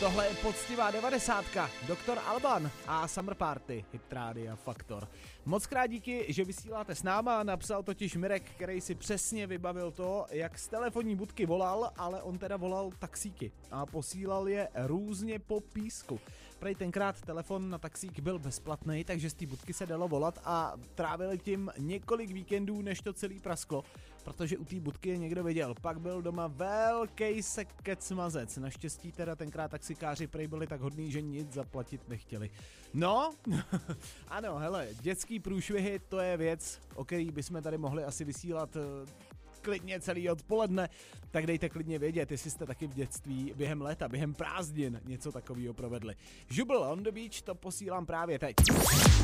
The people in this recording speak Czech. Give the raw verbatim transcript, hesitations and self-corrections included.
Tohle je poctivá devadesátka, doktor Alban a Summer Party, Hit Radio Faktor. Moc krát díky, že vysíláte s náma, napsal totiž Mirek, který si přesně vybavil to, jak z telefonní budky volal, ale on teda volal taxíky a posílal je různě po písku. Prej tenkrát telefon na taxík byl bezplatný, takže z té budky se dalo volat a trávili tím několik víkendů, než to celý prasklo, protože u té budky je někdo viděl. Pak byl doma velký sekec mazec. Naštěstí teda tenkrát taxikáři prej byli tak hodný, že nic zaplatit nechtěli. No, ano, hele, dětský průšvihy, to je věc, o který bychom tady mohli asi vysílat klidně celý odpoledne, tak dejte klidně vědět, jestli jste taky v dětství během léta, během prázdnin něco takového provedli. Žubl on the beach, to posílám právě teď.